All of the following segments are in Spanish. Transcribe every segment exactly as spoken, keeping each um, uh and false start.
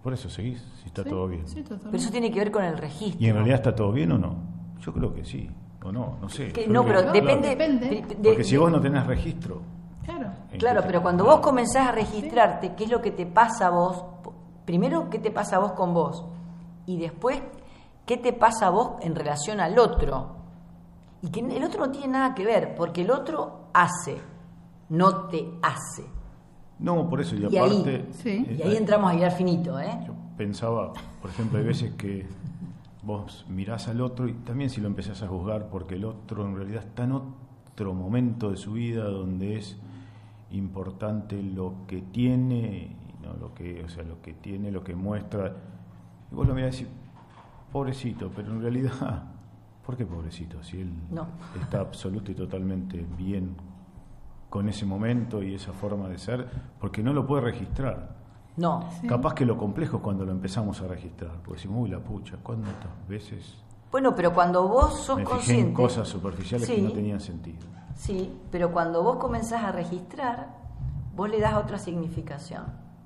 Por eso seguís, si está Sí, todo bien. sí, totalmente. Pero eso tiene que ver con el registro. ¿Y en realidad está todo bien o no? Yo creo que sí, o no, no sé. Que Yo no, creo pero que- depende. Depende. de- de- Porque si vos no tenés registro... Claro. ¿en Claro, qué pero te- cuando vos comenzás a registrarte, ¿qué es lo que te pasa a vos? Primero, ¿qué te pasa a vos con vos? Y después, ¿qué te pasa a vos en relación al otro? Y que el otro no tiene nada que ver, porque el otro hace, no te hace. No, por eso, y, Y ahí, aparte... sí. eh, Y ahí entramos a hilar finito, ¿eh? Yo pensaba, por ejemplo, hay veces que vos mirás al otro y también si lo empezás a juzgar porque el otro en realidad está en otro momento de su vida donde es importante lo que tiene, y no lo que, o sea, lo que tiene, lo que muestra. Y vos lo mirás y decís, pobrecito, pero en realidad, ¿por qué pobrecito? Si él No. está absoluto y totalmente bien con ese momento y esa forma de ser, porque no lo puede registrar. No. Sí. Capaz que lo complejo es cuando lo empezamos a registrar, porque decimos, uy, la pucha, ¿cuántas veces Bueno, pero cuando vos sos me fijé consciente... en cosas superficiales que Sí. no tenían sentido? Sí, pero cuando vos comenzás a registrar, vos le das otra significación.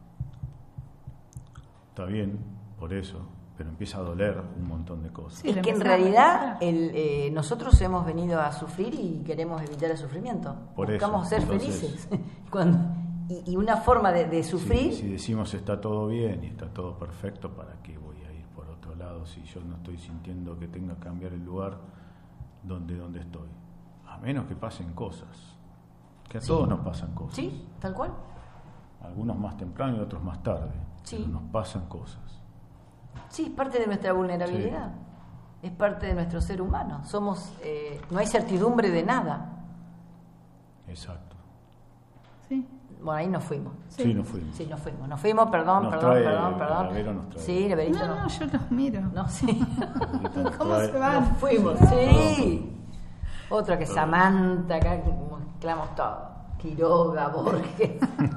Está bien, por eso, pero empieza a doler un montón de cosas. Sí, Es lo que en empezás a realidad registrar. el, eh, nosotros hemos venido a sufrir y queremos evitar el sufrimiento. Por Buscamos eso, ser entonces- felices. Cuando, y, y una forma de, de Si, sufrir... si decimos está todo bien y está todo perfecto, ¿para qué voy a ir por otro lado si yo no estoy sintiendo que tenga que cambiar el lugar donde, donde estoy? A menos que pasen cosas, que a Sí. todos nos pasan cosas. Sí, tal cual. Algunos más temprano y otros más tarde, Sí. pero nos pasan cosas. Sí, es parte de nuestra vulnerabilidad. Es parte de nuestro ser humano. Somos, eh, no hay certidumbre de nada. Exacto. Sí. Bueno, ahí nos fuimos. Sí, Sí. nos fuimos. Sí, nos fuimos. Nos fuimos, perdón, Nos perdón, trae- perdón, el perdón. Lavero nos trae. Sí, Laverito No, no. no, yo los miro. No, sí. ¿Cómo Trae- se van? Nos fuimos, sí. Otra que Samantha, acá que mezclamos todo. Quiroga, Borges,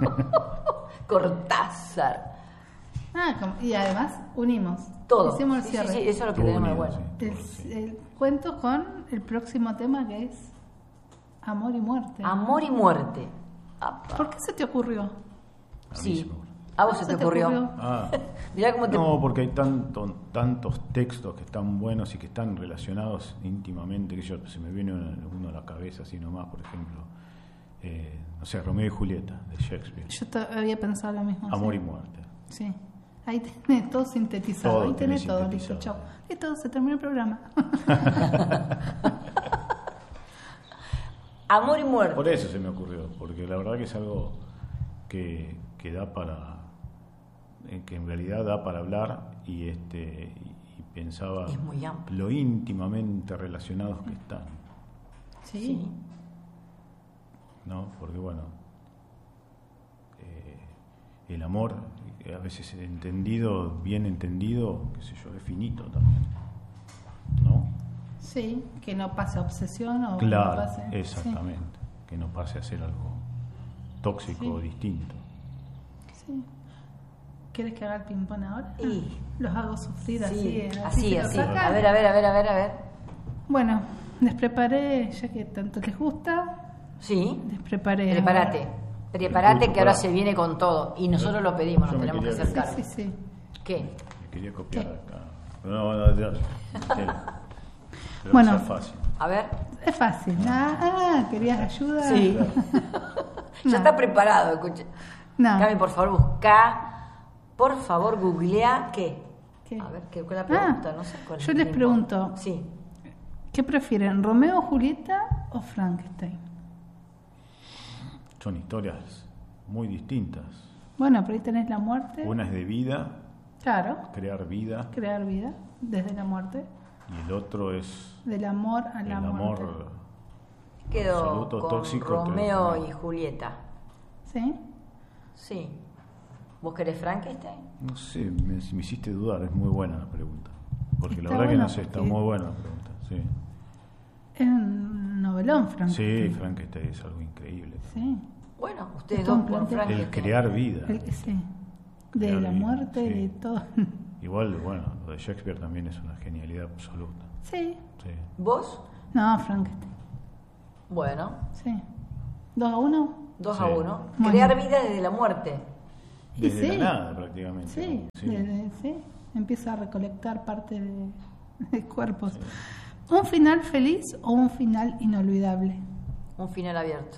Cortázar, Ah, como- y además unimos. todo. Hicimos el Sí, sí, cierre. sí, eso es lo que Todo tenemos de unido, bueno. sí. El, Sí. el cuento con el próximo tema que es amor y muerte. Amor y muerte. Apa. ¿Por qué se te ocurrió? A mí Sí. se me ocurre. ¿A vos ¿Cómo se te ocurrió? Ah, Mirá cómo te... no, porque hay tanto, tantos textos que están buenos y que están relacionados íntimamente, que yo, se me viene uno a la cabeza así nomás, por ejemplo, eh, no sé, Romeo y Julieta, de Shakespeare, Yo te- había pensado lo mismo. Amor sí. y Muerte. Sí. Ahí tenés todo sintetizado. Todo Ahí tenés tenés todo, listo, sintetizado. chao. Listo, se terminó el programa. Amor y muerte. Por eso se me ocurrió, porque la verdad que es algo que, que da para, eh, que en realidad da para hablar y este y, y pensaba Es muy amplio. lo íntimamente relacionados que están, Sí. ¿no? Porque bueno, eh, el amor eh, a veces entendido, bien entendido, qué sé yo, es finito también, ¿no? Sí, que no pase obsesión o Claro, que no pase. exactamente, que no pase a ser algo tóxico Sí. o distinto. Sí, sí. ¿Quieres que haga el ping-pong ahora? Y- Los hago sufrir así. Sí, eh, así, se lo así. sacan. A ver, a ver, a ver, a ver, a ver. Bueno, les preparé, ya que tanto les gusta, Sí. les preparé. Prepárate. Prepárate Escucho, que ahora pará. se viene con todo. Y nosotros lo pedimos, Yo nos me tenemos que quería hacer ver. cargo. Sí, sí, sí. ¿Qué? Me quería copiar ¿Qué? acá. No, no, no, no. Pero Bueno. que sea fácil. A ver. Es fácil. Ah, ah, ¿querías ayuda? Sí. No. Ya está preparado, escucha. No. Cami, por favor, busca. Por favor, googlea. ¿Qué? ¿Qué? A ver, ¿qué, ¿cuál es la pregunta? Ah, no sé cuál es yo el les tiempo. pregunto. Sí. ¿Qué prefieren, Romeo, Julieta o Frankenstein? Son historias muy distintas. Bueno, pero ahí tenés la muerte. Una es de vida, Claro, crear vida, crear vida desde la muerte. y el otro es Del amor a el la muerte. amor Quedó absoluto, con tóxico. Romeo pero- y Julieta. ¿Sí? Sí. ¿Vos querés Frankenstein? No sé, me, me hiciste dudar, es muy buena la pregunta. Porque la Está verdad que bueno, no sé, está porque- muy buena la pregunta. Sí, Es un novelón, Frankenstein. sí, Frankenstein es algo increíble. Sí. Bueno, ustedes Está un dos con planteo. El Frankenstein. crear vida. El- sí. De Crear la vida, muerte, sí. de todo. Igual, bueno, lo de Shakespeare también es una genialidad absoluta. Sí. Sí. ¿Vos? No, Frankenstein. Bueno, Sí. ¿Dos a uno? dos Sí. a uno. Bueno. Crear vida desde la muerte. desde sí. la nada prácticamente. Sí, Sí. desde- sí. Empieza a recolectar parte de, de cuerpos. ¿Un final feliz o un final inolvidable? Un final abierto.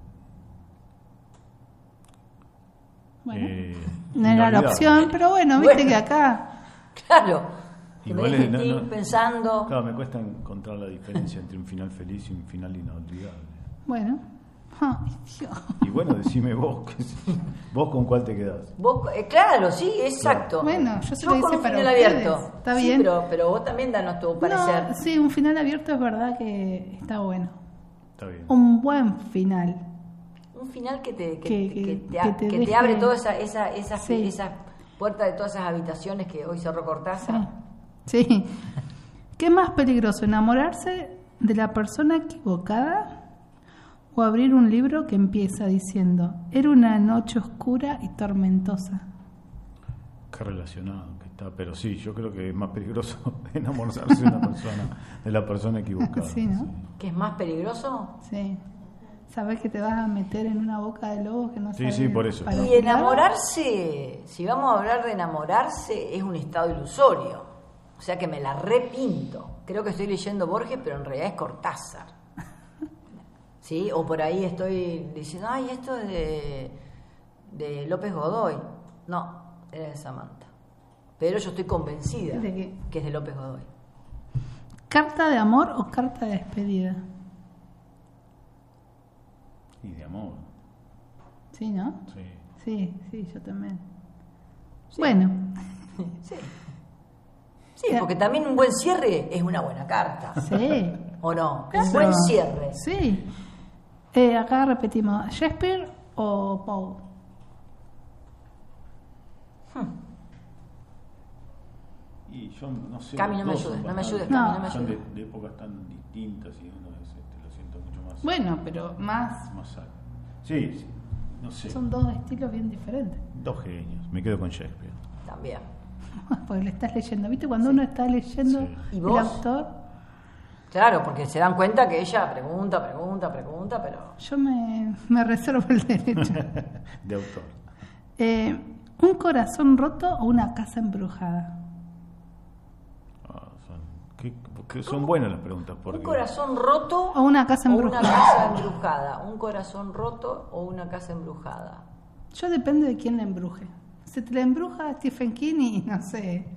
Bueno, Eh, no era la inolvidable. opción, pero bueno, viste Bueno. que acá... Claro. Igual Me es- no, metí no. pensando. Claro, me cuesta encontrar la diferencia entre un final feliz y un final inolvidable. Bueno. Ay, Dios. Y bueno, decime vos, que- vos con cuál te quedás. Vos, eh, claro, sí, exacto. Bueno, yo se lo con hice un para final ustedes. abierto. Está Sí, bien. pero, pero vos también danos tu parecer. No, sí, un final abierto es verdad que está bueno. Está bien. Un buen final. Un final que te, que, Que- que- que- que te, que te que te deje- abre toda esa, esa, esa, Sí. esa puerta de todas esas habitaciones que hoy cerró Cortázar. Sí. Sí. ¿Qué es más peligroso, enamorarse de la persona equivocada o abrir un libro que empieza diciendo, era una noche oscura y tormentosa? Qué relacionado que está. Pero sí, yo creo que es más peligroso enamorarse de una persona, de la persona equivocada. Sí, ¿no? ¿Qué es más peligroso? Sí. Sabes que te vas a meter en una boca de lobo que no Sí, sabes sí, por eso. para Y qué lado. enamorarse, si vamos a hablar de enamorarse, es un estado ilusorio. O sea que me la repinto. Creo que estoy leyendo Borges, pero en realidad es Cortázar. ¿Sí? O por ahí estoy diciendo, ay, esto es de, de López Godoy. No, era de Samantha. Pero yo estoy convencida ¿De qué? que es de López Godoy. ¿Carta de amor o carta de despedida? Y de amor. Sí, ¿no? Sí. Sí, sí, yo también. Bueno, Sí. Sí, porque también un buen cierre es una buena carta. sí. ¿O no? Claro. Un buen cierre. Sí. Eh, acá repetimos, ¿Shakespeare o Poe? Y yo no sé. Cami, no me los dos ayudes, son no me bastante- ayudes, Cami, no me Son de, ayudes. de épocas tan distintas y uno es, este, lo siento mucho más. Bueno, pero más... más sacro. Sí, sí, no sé. Son dos estilos bien diferentes. Dos genios. Me quedo con Shakespeare. También. Porque le estás leyendo. ¿Viste? Cuando uno está leyendo Sí. ¿Y el vos? autor, Claro, porque se dan cuenta que ella pregunta, pregunta, pregunta, pero... yo me, me reservo el derecho. De autor. Eh, ¿Un corazón roto o una casa embrujada? Ah, son, que, que son buenas las preguntas. Porque Un corazón roto O una casa o una embrujada. casa embrujada. Un corazón roto o una casa embrujada. Yo depende de quién la embruje. Si te la embruja Stephen King y no sé,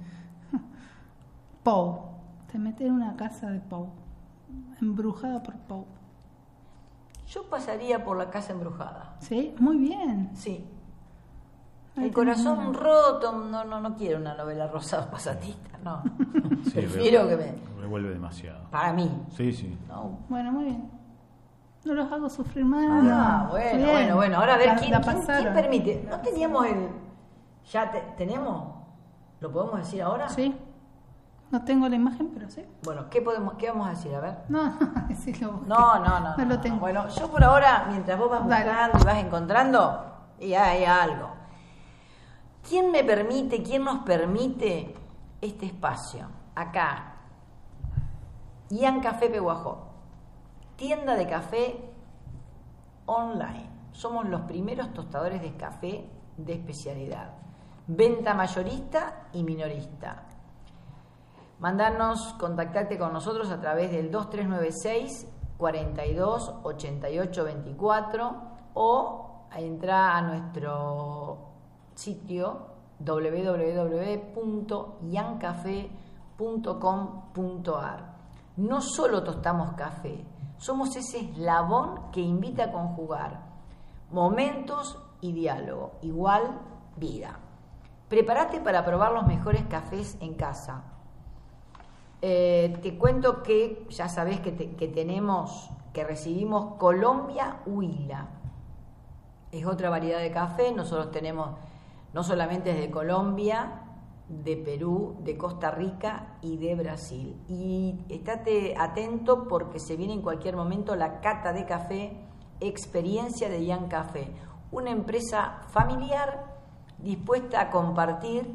Poe. Te metes en una casa de Poe. Embrujada por Poe. Yo pasaría por la casa embrujada. ¿Sí? Muy bien. Sí. Ahí El tenés corazón una. roto, no, no, no quiero una novela rosa pasatista, no. sí, Prefiero que revuelve, me... revuelve demasiado. Para mí, Sí, sí. ¿no? Bueno, muy bien. No los hago sufrir más. Ah, no. bueno, Bien. bueno, bueno. Ahora a ver, La- ¿quién, la quién- pasaron. quién permite? ¿No teníamos el... ¿Ya te- tenemos? ¿Lo podemos decir ahora? Sí. No tengo la imagen, pero sí. Bueno, ¿qué, podemos, ¿qué vamos a decir? A ver. No, no, decilo vos. No, no, no. No lo tengo. Bueno, yo por ahora, mientras vos vas Dale. buscando y vas encontrando, y hay algo. ¿Quién me permite, quién nos permite este espacio? Acá. Ian Café Peguajó. Tienda de café online. Somos los primeros tostadores de café de especialidad. Venta mayorista y minorista. Mandanos, contactarte con nosotros a través del dos tres nueve seis, cuarenta y dos, ochenta y ocho veinticuatro o entrar a nuestro sitio doble u doble u doble u punto iancafe punto com punto a r. No solo tostamos café, somos ese eslabón que invita a conjugar momentos y diálogo, igual vida. Prepárate para probar los mejores cafés en casa. Eh, te cuento que ya sabés que, te, que tenemos, que recibimos Colombia Huila. Es otra variedad de café. Nosotros tenemos no solamente de Colombia, de Perú, de Costa Rica y de Brasil. Y estate atento porque se viene en cualquier momento la cata de café, experiencia de Ian Café, una empresa familiar dispuesta a compartirse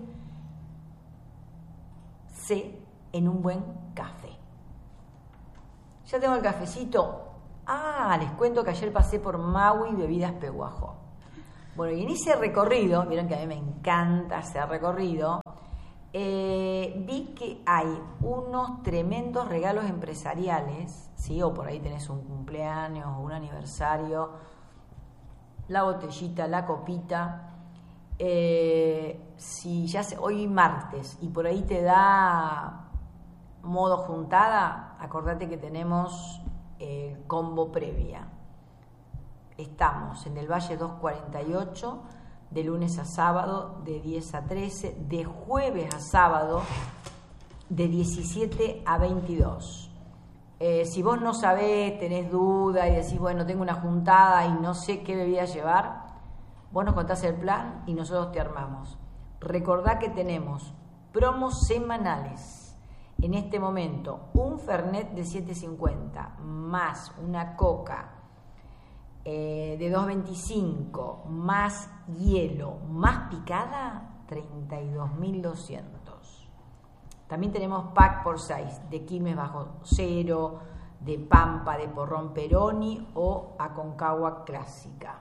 en un buen café. Ya tengo el cafecito. Ah, les cuento que ayer pasé por Maui Bebidas Peguajó. Bueno, y en ese recorrido, vieron que a mí me encanta hacer recorrido, eh, vi que hay unos tremendos regalos empresariales, ¿sí? O por ahí tenés un cumpleaños o un aniversario, la botellita, la copita. Eh, si ya se, hoy martes y por ahí te da modo juntada, acordate que tenemos el combo previa. Estamos en el Valle doscientos cuarenta y ocho, de lunes a sábado de diez a trece, de jueves a sábado de diecisiete a veintidós. Eh, si vos no sabés, tenés duda y decís, bueno, tengo una juntada y no sé qué bebida llevar, vos nos contás el plan y nosotros te armamos. Recordá que tenemos promos semanales. En este momento, un Fernet de siete cincuenta más una Coca eh, de dos veinticinco más hielo más picada, treinta y dos mil doscientos. También tenemos pack por seis de Quilmes bajo cero, de Pampa, de Porrón Peroni o Aconcagua clásica.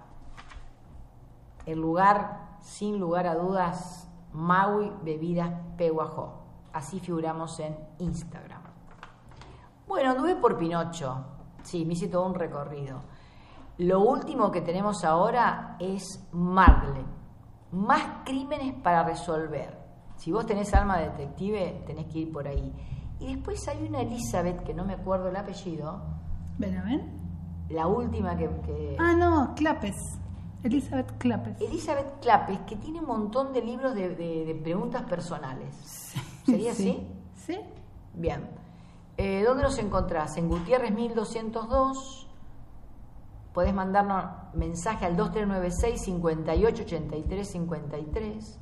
El lugar, sin lugar a dudas, Maui Bebidas Pehuajó. Así figuramos en Instagram. Bueno, anduve por Pinocho. Sí, me hice todo un recorrido. Lo último que tenemos ahora es Marle. Más crímenes para resolver. Si vos tenés alma de detective, tenés que ir por ahí. Y después hay una Elizabeth, que no me acuerdo el apellido. ¿Ven a ver? La última que... que... Ah, no, Clapes. Elizabeth Clapes. Elizabeth Clapes, que tiene un montón de libros de, de, de preguntas personales. Sí, ¿sería sí. así? Sí. Bien. Eh, ¿Dónde nos encontrás? En Gutiérrez mil doscientos dos. Podés mandarnos mensaje al dos tres nueve seis, cinco ocho, ocho tres cinco tres.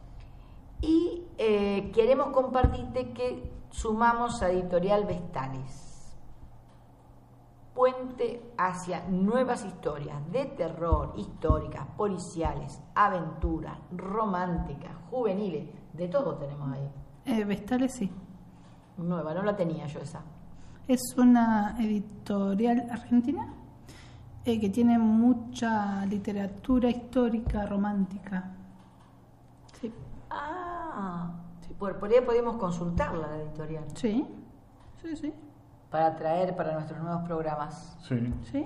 Y eh, queremos compartirte que sumamos a Editorial Vestales. Puente hacia nuevas historias de terror, históricas, policiales, aventuras, románticas, juveniles, de todo tenemos ahí. Eh, Vestales sí. Nueva, no la tenía yo esa. Es una editorial argentina eh, que tiene mucha literatura histórica, romántica. Sí. Ah, sí. por, por ahí podemos consultarla, la editorial. Sí, sí, sí. Para traer para nuestros nuevos programas. Sí. ¿Sí?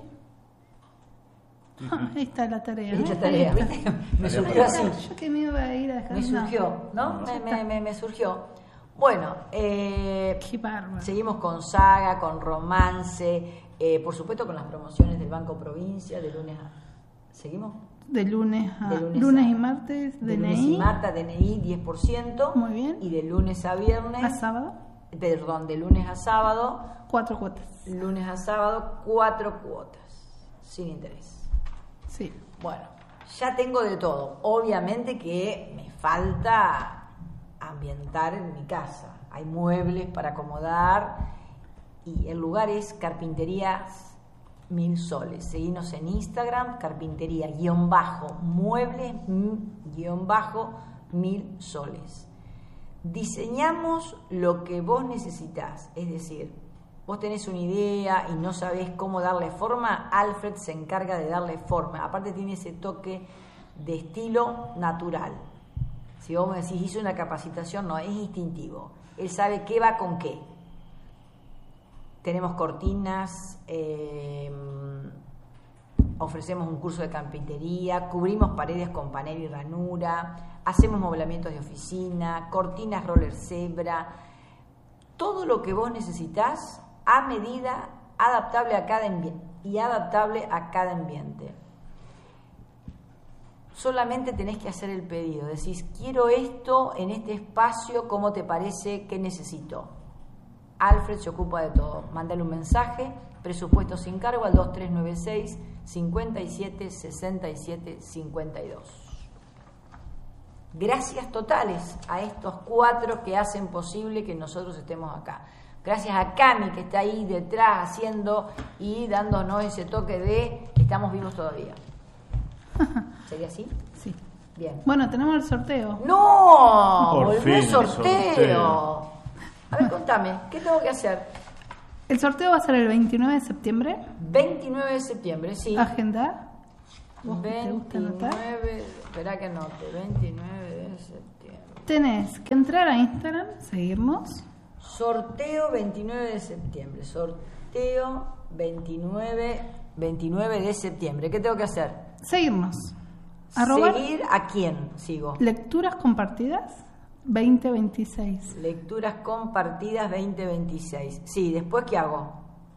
Ah, ahí está la tarea. Hecha ¿eh? tarea, ¿viste? Me surgió así. Yo que me iba a ir a dejar Me surgió, ¿no? Me, me, me, me surgió. Bueno, eh, Qué bárbaro. seguimos con saga, con romance, eh, por supuesto con las promociones del Banco Provincia, de lunes a... ¿Seguimos? De lunes a De lunes, lunes a, y martes, de D N I. lunes y martes, D N I diez por ciento. Muy bien. Y de lunes a viernes... A sábado, Perdón, de lunes a sábado... cuatro cuotas. Lunes a sábado, cuatro cuotas, sin interés. Sí. Bueno, ya tengo de todo. Obviamente que me falta ambientar en mi casa. Hay muebles para acomodar y el lugar es Carpinterías Mil Soles. Seguinos en Instagram, carpintería guión bajo muebles guión bajo mil soles. Diseñamos lo que vos necesitás, es decir, vos tenés una idea y no sabés cómo darle forma, Alfred se encarga de darle forma. Aparte tiene ese toque de estilo natural. Si vos me decís, hizo una capacitación, no, es instintivo. Él sabe qué va con qué. Tenemos cortinas, eh, ofrecemos un curso de carpintería, cubrimos paredes con panel y ranura, hacemos mobiliamientos de oficina, cortinas roller zebra, todo lo que vos necesitas a medida, adaptable a cada ambiente y adaptable a cada ambiente. Solamente tenés que hacer el pedido, decís, quiero esto en este espacio, ¿cómo te parece? ¿Qué necesito? Alfred se ocupa de todo. Mándale un mensaje, presupuesto sin cargo al dos tres nueve seis, cinco siete, seis siete cinco dos. Gracias totales a estos cuatro que hacen posible que nosotros estemos acá. Gracias a Cami que está ahí detrás haciendo y dándonos ese toque de estamos vivos todavía. ¿Sería así? Sí. Bien. Bueno, tenemos el sorteo. ¡No! Por ¡Volvió fin el el sorteo! sorteo. A ver, contame, ¿qué tengo que hacer? El sorteo va a ser el veintinueve de septiembre. veintinueve de septiembre, sí. Agenda. ¿Vos te gusta anotar? veintinueve, espera que anote, veintinueve de septiembre. Tenés que entrar a Instagram, seguirnos. Sorteo veintinueve de septiembre. Sorteo veintinueve, veintinueve de septiembre. ¿Qué tengo que hacer? Seguirnos. Arroba ¿Seguir a quién sigo? Lecturas Compartidas veinte veintiséis. Lecturas compartidas veinte veintiséis. Sí, ¿después qué hago?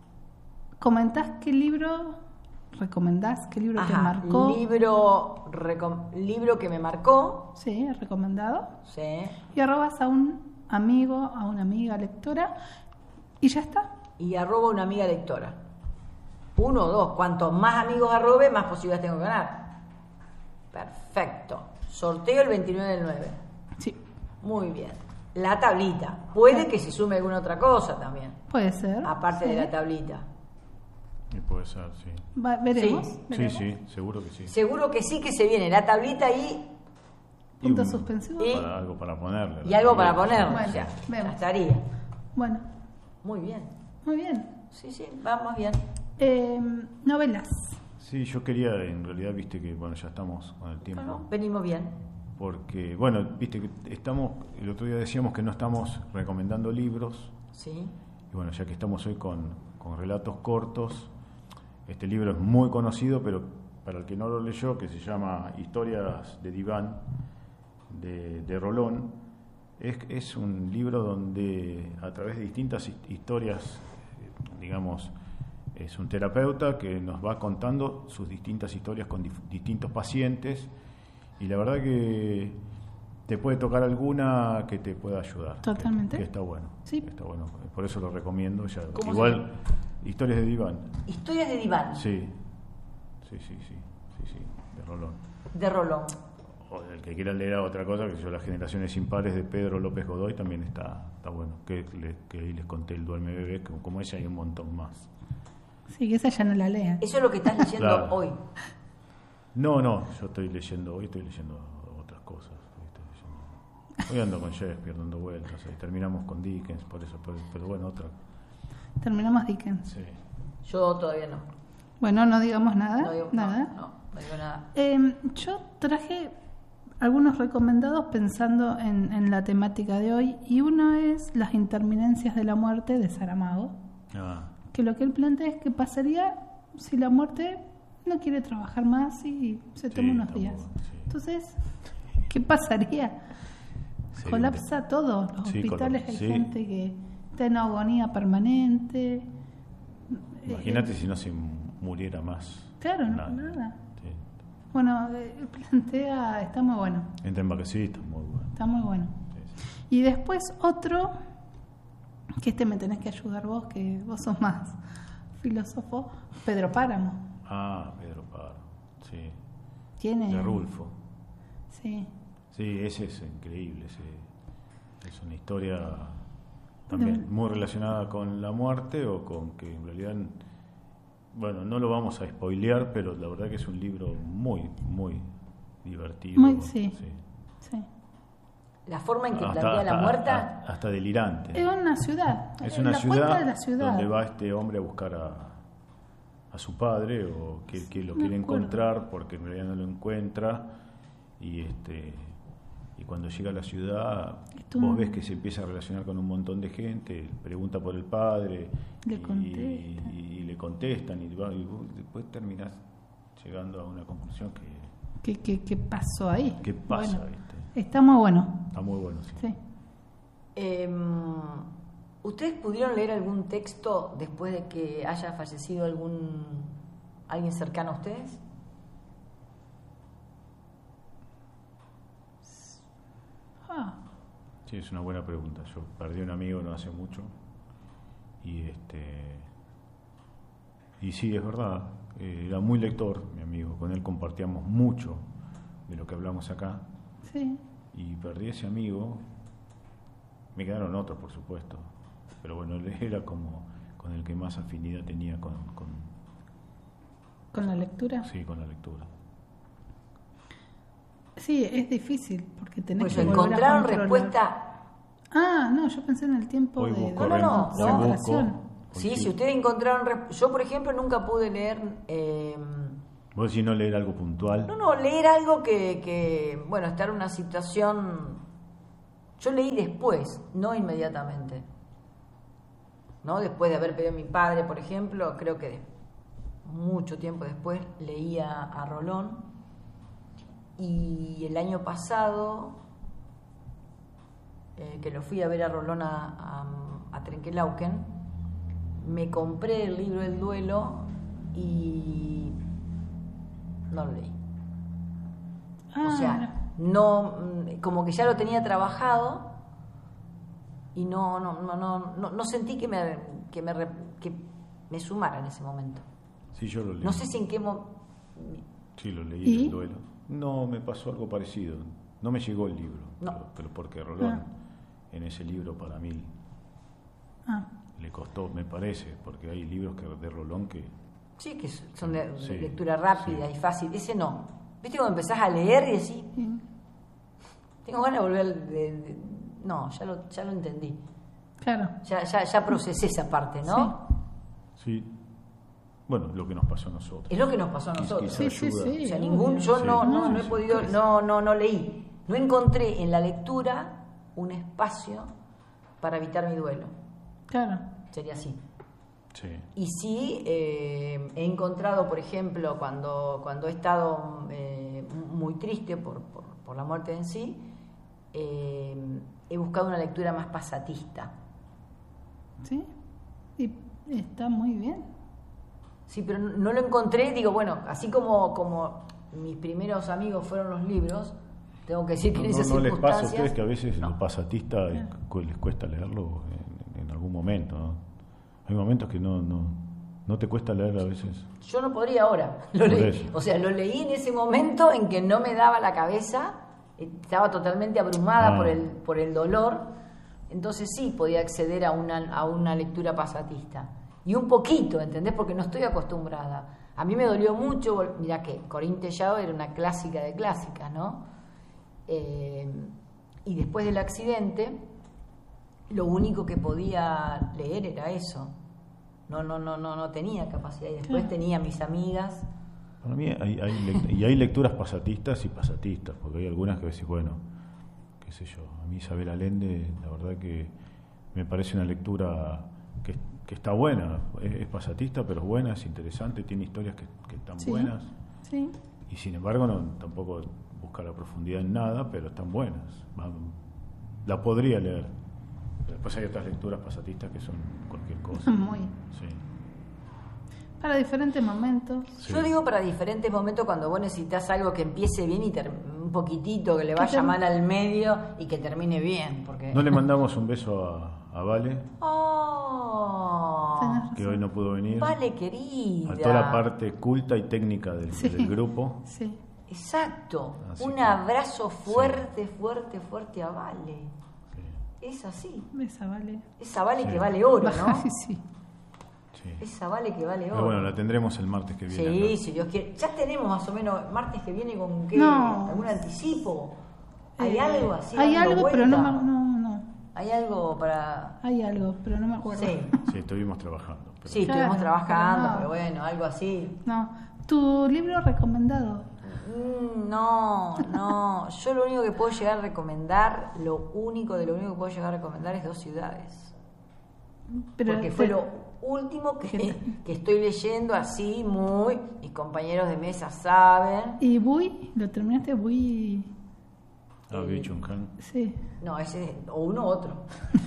Comentás qué libro recomendás, qué libro te Ajá, marcó. libro, recom- libro que me marcó. Sí, recomendado. Sí. Y arrobas a un amigo, a una amiga lectora y ya está. Y arroba una amiga lectora. Uno o dos. Cuanto más amigos arrobe, más posibilidades tengo de ganar. Perfecto. Sorteo el veintinueve del nueve. Sí, Muy bien. La tablita. Puede que se sume alguna otra cosa también. puede ser. Aparte sí. de la tablita. Y puede ser, sí. Va- veremos. Sí. Sí, veremos. sí, seguro que sí. Seguro que sí que se viene la tablita y, Punto Y un- suspensivo. y- Para, algo para ponerle. y algo para poner. Bueno, ya, vemos. ya estaría. Bueno, Muy bien. muy bien. Sí, sí, vamos bien. Eh, novelas. Sí, yo quería, en realidad, viste que, bueno, ya estamos con el tiempo. Bueno, venimos bien. Porque, bueno, viste que estamos, el otro día decíamos que no estamos recomendando libros. Sí. Y bueno, ya que estamos hoy con, con relatos cortos, este libro es muy conocido, pero para el que no lo leyó, que se llama Historias de Diván, de, de Rolón, es, es un libro donde a través de distintas his- historias, eh, digamos, es un terapeuta que nos va contando sus distintas historias con dif- distintos pacientes, y la verdad que te puede tocar alguna que te pueda ayudar. Totalmente. Que, que está bueno. Sí. Está bueno. Por eso lo recomiendo. Ya, ¿Cómo igual, Historias de Diván. Historias de diván. Sí. Sí, sí, sí. Sí, sí. De Rolón. De Rolón. O el que quiera leer otra cosa, que yo, Las Generaciones Impares de Pedro López Godoy también está, está bueno. Que, le- que ahí les conté el Duerme Bebé, como, como ella hay un montón más. Sí, que esa ya no la lean. Eso es lo que estás leyendo Claro. hoy. No, no, yo estoy leyendo, hoy estoy leyendo otras cosas. Hoy, estoy leyendo- hoy ando con Shakespeare dando vueltas, y terminamos con Dickens, por eso, pero, pero bueno, otra. Terminamos Dickens. Sí. Yo todavía no. Bueno, no digamos nada. No digo no, nada. no, no digo nada. Eh, yo traje algunos recomendados pensando en, en la temática de hoy, y uno es Las interminencias de la muerte de Saramago, Ah, que lo que él plantea es qué pasaría si la muerte no quiere trabajar más y se Sí, toma unos está días. bueno, sí. Entonces, ¿qué pasaría? sería Colapsa un- todo. Los Sí, hospitales colapsa, hay sí. gente que está en agonía permanente. Imagínate Eh, si no se muriera más. Claro, no, nadie. nada. Sí. Bueno, eh, plantea, está muy bueno, Entra en vaquecito, muy bueno. está muy bueno. Sí, sí. Y después otro, que este me tenés que ayudar vos, que vos sos más filósofo, Pedro Páramo. Ah, Pedro Páramo, sí. Tiene... De Rulfo. Sí. Sí, ese es increíble. Ese, es una historia también De- muy relacionada con la muerte, o con que en realidad, bueno, no lo vamos a spoilear, pero la verdad que es un libro muy, muy divertido. Muy, sí. Sí. La forma en que Hasta, plantea la hasta- muerta. hasta- hasta delirante. Es una ciudad. Es en una la cuenca ciudad, de la ciudad. donde va este hombre a buscar a, a su padre, o que, que lo No quiere me acuerdo. encontrar porque en realidad no lo encuentra, y este y cuando llega a la ciudad Esto- vos ves que se empieza a relacionar con un montón de gente, pregunta por el padre Le y, contestan. y- y le contestan, y, va- y vos después terminás llegando a una conclusión que ¿Qué, qué, qué pasó ahí? qué pasa, Bueno, ¿viste? está muy bueno. Está muy bueno, sí. Sí. Eh, ¿Ustedes pudieron leer algún texto después de que haya fallecido algún alguien cercano a ustedes? Ah, Sí, es una buena pregunta. Yo perdí a un amigo no hace mucho, y este y sí, es verdad, eh, era muy lector mi amigo, con él compartíamos mucho de lo que hablamos acá, sí. y perdí a ese amigo. Me quedaron otros, por supuesto, pero bueno, él era como con el que más afinidad tenía con, con ¿Con la lectura? sí, con la lectura. Sí, es difícil porque tenés Pues que volver a encontraron controlar. respuesta. Ah, no, yo pensé en el tiempo Hoy de, busco, de no, no, la no, hoy concentración. busco, Sí, hoy si ustedes encontraron. rep- Yo, por ejemplo, nunca pude leer. eh, ¿Vos decís no leer algo puntual? No, no, leer algo que, que, bueno, estar en una situación... Yo leí después, no inmediatamente. ¿No? Después de haber perdido a mi padre, por ejemplo, creo que mucho tiempo después leía a Rolón. Y el año pasado, eh, que lo fui a ver a Rolón a, a, a Trenquelauquen, me compré el libro El Duelo y no lo leí. Ah, O sea, no, como que ya lo tenía trabajado y no, no, no, no, no, no sentí que me, que me, que me sumara en ese momento. Sí, yo lo leí. No sé si en qué momento. Sí, lo leí ¿Y? El Duelo. No, me pasó algo parecido. No me llegó el libro, No. pero, pero porque Rolón Ah. en ese libro para mí Ah, le costó, me parece, porque hay libros que de Rolón que... Sí, que son de, de Sí, lectura rápida sí. y fácil. Ese no. ¿Viste cuando empezás a leer y decís, sí. tengo ganas de volver al- de, de- no, ya lo, ya lo entendí. Claro. Ya, ya, ya procesé esa parte, ¿no? Sí. Bueno, lo que nos pasó a nosotros. Es lo que nos pasó a Quiz- nosotros. quizá Sí, sí, ayuda. sí. O sea, ningún, yo Sí. no, no, No, no he sí, podido, pues. no, no, no leí, no encontré en la lectura un espacio para evitar mi duelo. Claro. Sería así. Sí. Y sí, eh, he encontrado, por ejemplo, cuando, cuando he estado eh, muy triste por, por, por la muerte en sí, eh, he buscado una lectura más pasatista. ¿Sí? Y está muy bien. Sí, pero no no lo encontré, digo, bueno, así como, como mis primeros amigos fueron los libros, tengo que decir que No, en no, esas no les pasa a circunstancias... ustedes que a veces no. lo pasatista eh, cu- les cuesta leerlo en, en algún momento, ¿no? Hay momentos que no, no, no te cuesta leer a veces. Yo no podría ahora, lo Por leí. eso. O sea, lo leí en ese momento en que no me daba la cabeza, estaba totalmente abrumada Ah. por el por el dolor, entonces sí podía acceder a una, a una lectura pasatista. Y un poquito, ¿entendés? Porque no estoy acostumbrada. A mí me dolió mucho, vol- mirá que Corín Tellado era una clásica de clásicas, ¿no? Eh, y después del accidente, lo único que podía leer era eso. No, no, no, no, no tenía capacidad. Y después Claro. tenía mis amigas. Para mí hay, hay lec- y hay lecturas pasatistas y pasatistas, porque hay algunas que decís, bueno, qué sé yo, a mí Isabel Allende, la verdad que me parece una lectura que, que está buena, es, es pasatista, pero es buena, es interesante, tiene historias que, que están Sí. buenas, Sí. y sin embargo no tampoco busca la profundidad en nada, pero están buenas. Va- La podría leer. Pero después hay otras lecturas pasatistas que son cualquier cosa. Muy. Sí. Para diferentes momentos. Sí. Yo digo para diferentes momentos cuando vos necesitas algo que empiece bien y ter- un poquitito, que le Que vaya term- mal al medio y que termine bien. Porque... ¿No le mandamos un beso a, a Vale, ¡Oh! Tenés que razón. hoy no pudo venir? Vale, querida. A toda la parte culta y técnica del, Sí. del grupo. Sí. Exacto. Así Un que- abrazo fuerte, fuerte, fuerte a Vale. Sí, Es así. Esa vale. Esa Vale Sí. que vale oro, Baja, ¿no? sí. sí. Esa Vale que vale Pero oro. bueno, la tendremos el martes que viene. Sí, acá. si Dios quiere. Ya tenemos más o menos martes que viene con qué, No. algún anticipo. ¿Hay Eh, algo así? Hay dando algo, pero no, vuelta? me- no, no. ¿Hay algo para...? Hay algo, pero no me acuerdo. Sí, Sí, estuvimos trabajando. pero- sí, Claro, estuvimos trabajando, pero no. pero bueno, algo así. No. Tu libro recomendado. Mm, No, no. Yo lo único que puedo llegar a recomendar, lo único de lo único que puedo llegar a recomendar es Dos ciudades. Pero Porque fue te- lo último que, ¿Qué? que estoy leyendo así muy... Mis compañeros de mesa saben. ¿Y Bui? ¿Lo terminaste? Bui. Ah, Bi Chun Han. Sí. No, ese o uno u otro.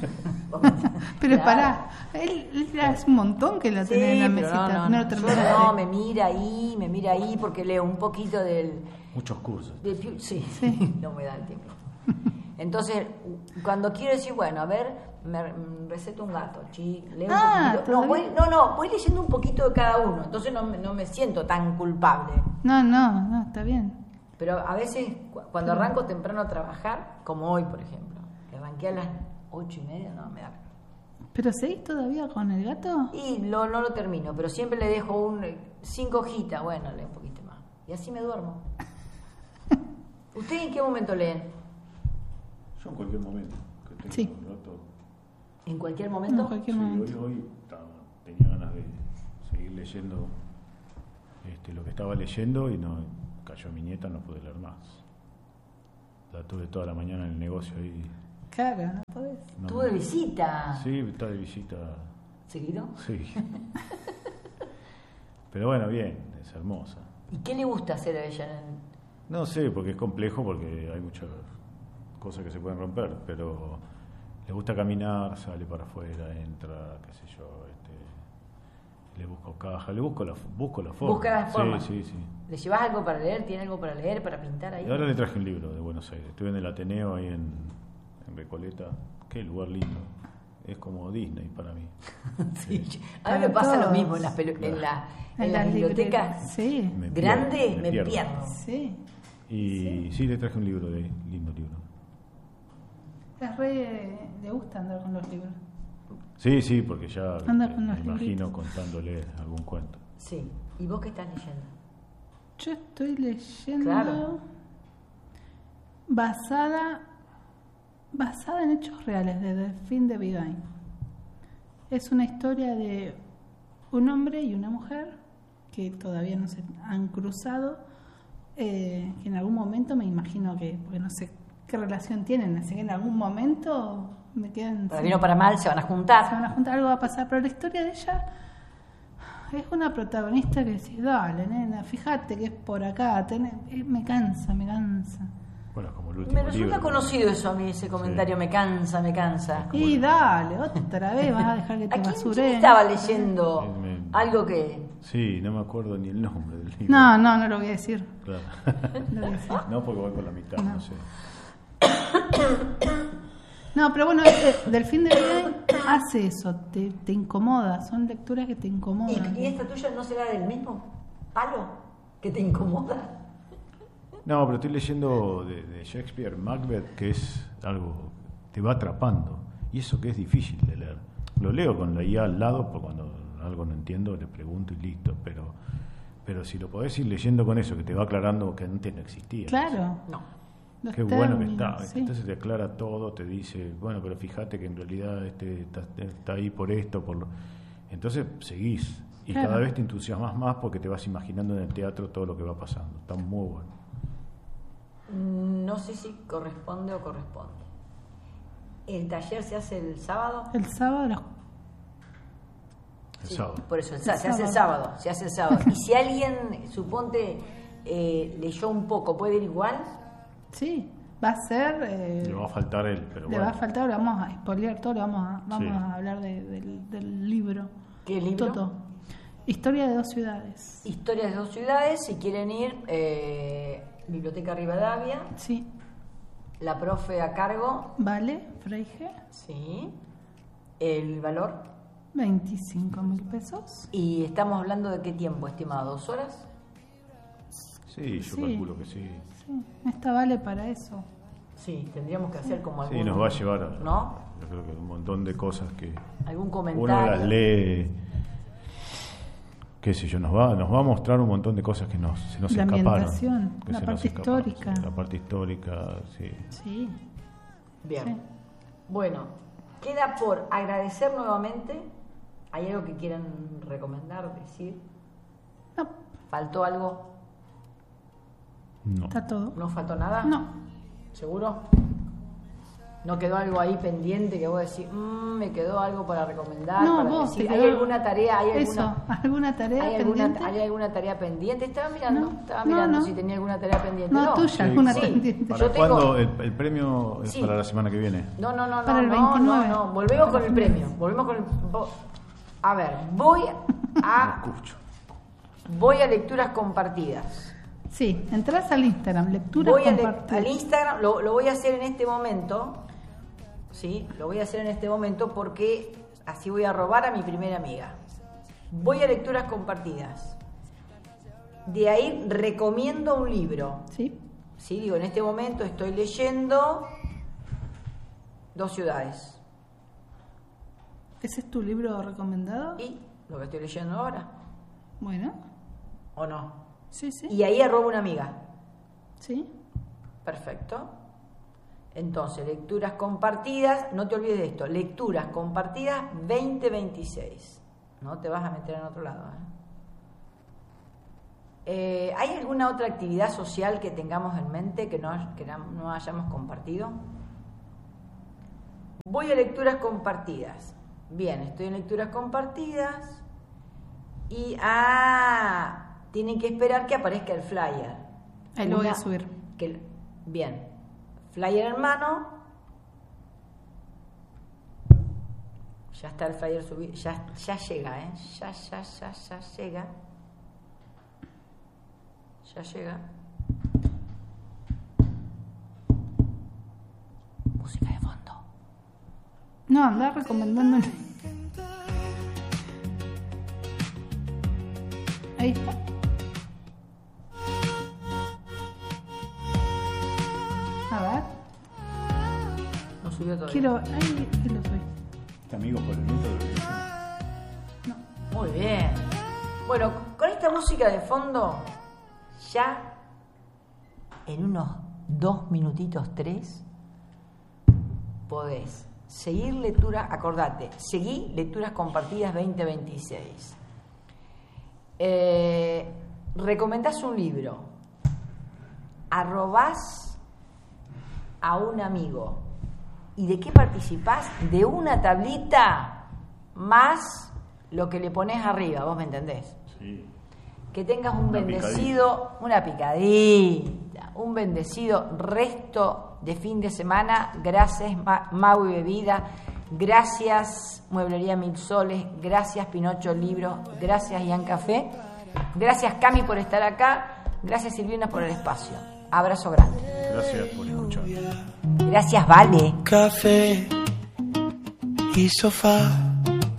Pero Claro. pará, él, él hace un montón que lo Sí, tenés en la pero mesita. no, no, No, no. lo Yo terminaste. no, me mira ahí, me mira ahí porque leo un poquito del... Muchos cursos. del Piu- sí, Sí. no me da el tiempo. Entonces, cuando quiero decir, bueno, a ver, me me receto un gato, chi, leo Ah, un poquito. No, voy, todavía. no, no, voy leyendo un poquito de cada uno, entonces no, me- no me siento tan culpable. No, no, no, está bien. Pero a veces, cu- cuando arranco temprano a trabajar, como hoy, por ejemplo, que arranqué a las ocho y media, no, me da... ¿Pero seguís todavía con el gato? Y lo, no lo termino, pero siempre le dejo un cinco hojitas, bueno, leo un poquito más. Y así me duermo. ¿Ustedes en qué momento leen? Yo en cualquier momento. Que tenga Sí. un rato. ¿En cualquier En momento? cualquier Sí, momento. hoy, hoy estaba- tenía ganas de seguir leyendo este, lo que estaba leyendo y no cayó mi nieta, no pude leer más. La tuve toda la mañana en el negocio ahí. Claro, no podés. No, Estuvo de visita. Sí, está de visita. ¿Seguido? Sí. Pero bueno, bien, es hermosa. ¿Y qué le gusta hacer a ella? No sé, porque es complejo, porque hay muchas cosas que se pueden romper, pero le gusta caminar, sale para afuera, entra, qué sé yo, este, le busco caja, le busco la, busco la forma. Busca la forma. Sí, sí, sí. ¿Le llevas algo para leer? ¿Tiene algo para leer, para pintar ahí? Y ahora le traje un libro de Buenos Aires. Estuve en el Ateneo ahí en, en Recoleta. Qué lugar lindo. Es como Disney para mí. Sí. A mí me pasa lo mismo en las, pelu- Claro. en la, en En las las bibliotecas librerías. Sí, Me grandes, pierdo, me, me pierdo. pierdo. sí. Y sí. le traje un libro, de lindo libro. Es re... Le gusta andar con los libros. Sí, sí, porque ya Anda eh, con me los imagino libritos. contándole algún cuento. Sí. ¿Y vos qué estás leyendo? Yo estoy leyendo Claro. basada basada en hechos reales de Delphine de Vigain. Es una historia de un hombre y una mujer que todavía no se han cruzado, eh, que en algún momento me imagino que, porque no sé qué relación tienen, así que en algún momento me quedan... Para sin- bien o para mal, se van a se juntar. van a juntar, algo va a pasar, pero la historia de ella es una protagonista que decís, dale, nena, fíjate que es por acá, tenés- eh, me cansa, me cansa. Bueno, como el último Me resulta libro. conocido eso a mí, ese comentario, Sí. me cansa, me cansa. Como Y el- dale, otra vez vas a dejar que ¿A te quién, basure. quién estaba leyendo Eh, me- algo que... Sí, no me acuerdo ni el nombre del libro. No, no, no lo voy a decir. Claro. No, lo voy a decir. No, porque voy por la mitad, no, No. sé. No, pero bueno, eh, Delphine de Vigain hace eso, te, te incomoda, son lecturas que te ¿Y, incomodan. y esta tuya no será del mismo palo que te incomoda? No, pero estoy leyendo de, de Shakespeare, Macbeth, que es algo, te va atrapando. Y eso que es difícil de leer. Lo leo con la I A al lado, porque cuando algo no entiendo le pregunto y listo. Pero, pero si lo podés ir leyendo con eso, que te va aclarando que antes no existía. Claro. No. los Qué bueno que términos, está. sí. Entonces te aclara todo, te dice, bueno, pero fíjate que en realidad este está, está ahí por esto, por lo... Entonces seguís. Y Claro. cada vez te entusiasmas más porque te vas imaginando en el teatro todo lo que va pasando. Está muy bueno. No sé si corresponde o corresponde. ¿El taller se hace el sábado? El sábado, a las- El Sí, sábado. por eso, el sa- El se hace el sábado. sábado, se hace el sábado. Y si alguien, suponte, eh, leyó un poco, ¿puede ir igual? sí, va a ser... eh, Le va a faltar él, pero le bueno. va a faltar, le vamos a spoilear todo, le vamos a, vamos Sí. a hablar de- del, del libro. ¿Qué libro? Toto. Historia de dos ciudades. Historias de dos ciudades, si quieren ir, eh, Biblioteca Rivadavia, Sí, la profe a cargo, vale, Freige, sí, el valor. veinticinco mil pesos. Y estamos hablando de qué tiempo, estimado, ¿dos horas? Sí, yo Sí. calculo que sí. Sí, esta vale para eso. Sí, tendríamos que hacer como algún... Sí, nos va a llevar a, ¿No? yo creo que un montón de cosas que Algún uno comentario. las lee, qué sé yo, nos va, nos va a mostrar un montón de cosas que nos, se nos La escaparon. ambientación, que la se nos parte escaparon, histórica. sí, la parte histórica, sí. Sí. Bien. Sí. Bueno, queda por agradecer nuevamente. ¿Hay algo que quieran recomendar, decir? No, ¿Faltó algo? No. está todo. ¿No faltó nada? No, ¿Seguro? ¿No quedó algo ahí pendiente que vos decís, "Mm, me quedó algo para recomendar? no, para vos. decir"? te ¿Hay quedó- alguna tarea? ¿Hay Eso, alguna, ¿alguna tarea ¿hay alguna, pendiente? ¿hay alguna tarea pendiente? Estaba mirando, No, estaba no, mirando no. si tenía alguna tarea pendiente. No, tuya, Sí, alguna sí. pendiente. ¿Para Yo tengo- cuándo el, el premio es Sí. para la semana que viene? No, no, no, no, Para el no, veintinueve. no, no, volvemos con el premio, volvemos con el... vo- A ver, voy a, Escucho. voy a lecturas compartidas. Sí, entras al Instagram, lecturas Voy a le- compartidas. al Instagram, lo, lo voy a hacer en este momento, ¿sí? Lo voy a hacer en este momento porque así voy a robar a mi primera amiga. Voy a lecturas compartidas. De ahí recomiendo un libro. Sí, Sí, digo, en este momento estoy leyendo Dos ciudades. ¿ese es tu libro recomendado? Y lo que estoy leyendo ahora, Bueno, ¿o no? sí, sí. Y ahí arroba una amiga. Sí, Perfecto. Entonces, lecturas compartidas, no te olvides de esto, lecturas compartidas veinte veintiséis. No te vas a meter en otro lado. ¿eh? Eh, ¿Hay alguna otra actividad social que tengamos en mente que no, que no hayamos compartido? Voy a lecturas compartidas. Bien, estoy en lecturas compartidas y ah, tienen que esperar que aparezca el flyer. Ahí lo voy a subir. Que, bien, flyer en mano. Ya está el flyer subido, ya, ya llega, ¿eh? Ya, ya, ya, ya llega. Ya llega. Música de fondo. No, andá recomendándole. Ahí está. A ver. No subió todavía. Quiero. Ahí, ahí lo subí. Este amigo por el método. No. Muy bien. Bueno, con esta música de fondo, ya en unos dos minutitos, tres, podés seguir lectura, acordate, seguí Lecturas Compartidas veinte veintiséis. Eh, recomendás un libro, arrobás a un amigo. ¿Y de qué participás? De una tablita más lo que le pones arriba, ¿vos me entendés? Sí. Que tengas un Una bendecido, picadita. una picadita, un bendecido resto de fin de semana. Gracias Ma- Mau y Bebida, gracias Mueblería Mil Soles, gracias Pinocho Libros, gracias Ian Café, gracias Cami por estar acá, gracias Silvina por el espacio. Abrazo grande. Gracias por escuchar. Gracias Vale. Café y sofá.